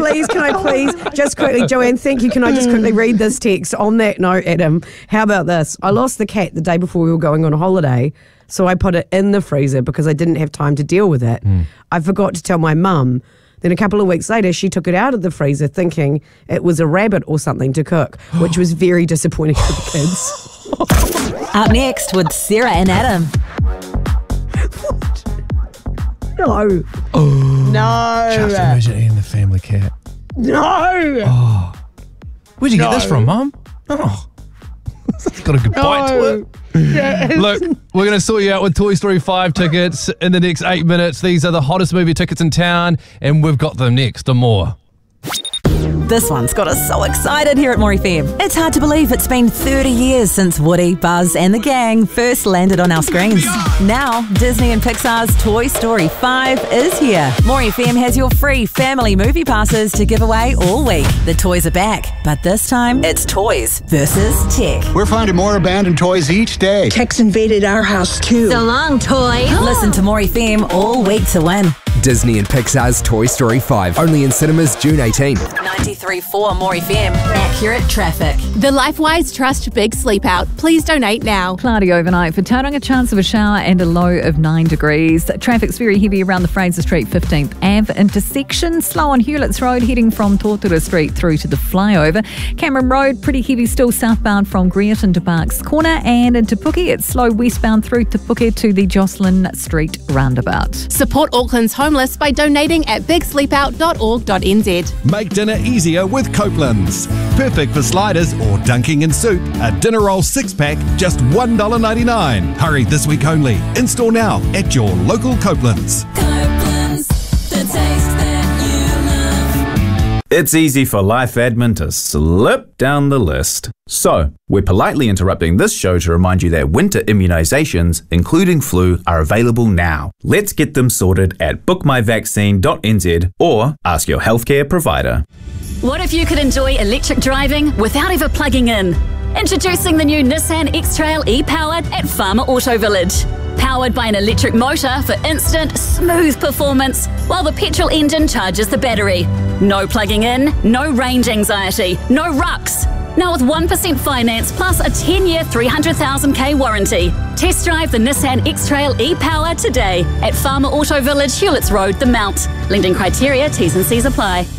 can I please, just quickly, Joanne, thank you. Can I just quickly read this text? On that note, Adam, how about this? I lost the cat the day before we were going on a holiday, so I put it in the freezer because I didn't have time to deal with it. I forgot to tell my mum. Then a couple of weeks later, she took it out of the freezer thinking it was a rabbit or something to cook, which was very disappointing for the kids. Up next with Sarah and Adam. No. No. Just imagine eating the family cat. No. Where'd you get this from, Mum? Oh. It's got a good bite to it. Look, we're going to sort you out with Toy Story 5 tickets in the next 8 minutes. These are the hottest movie tickets in town, and we've got them next and more. This one's got us so excited here at More FM. It's hard to believe it's been 30 years since Woody, Buzz and the gang first landed on our screens. Now, Disney and Pixar's Toy Story 5 is here. More FM has your free family movie passes to give away all week. The toys are back, but this time it's toys versus tech. We're finding more abandoned toys each day. Tech's invaded our house too. So long, toy. Listen to More FM all week to win. Disney and Pixar's Toy Story 5, only in cinemas June 18. 93.4 More FM. Accurate traffic. The LifeWise Trust Big Sleep Out. Please donate now. Cloudy overnight for Tauranga, chance of a shower and a low of 9 degrees. Traffic's very heavy around the Fraser Street 15th Ave intersection. Slow on Hewletts Road heading from Tortura Street through to the flyover. Cameron Road pretty heavy still southbound from Greerton to Barks Corner, and into Puke it's slow westbound through to Puke to the Jocelyn Street roundabout. Support Auckland's homeless by donating at bigsleepout.org.nz. Make dinner easier with Copeland's. Perfect for sliders or dunking in soup. A dinner roll 6-pack, just $1.99. Hurry, this week only. In-store now at your local Copeland's. Copeland's, the taste that you love. It's easy for life admin to slip down the list. So, we're politely interrupting this show to remind you that winter immunisations, including flu, are available now. Let's get them sorted at bookmyvaccine.nz or ask your healthcare provider. What if you could enjoy electric driving without ever plugging in? Introducing the new Nissan X-Trail e-Powered at Farmer Auto Village. Powered by an electric motor for instant, smooth performance, while the petrol engine charges the battery. No plugging in, no range anxiety, no rucks. Now with 1% finance plus a 10-year 300,000k warranty. Test drive the Nissan X-Trail e-Power today at Farmer Auto Village, Hewletts Road, The Mount. Linked in criteria, T's and C's apply.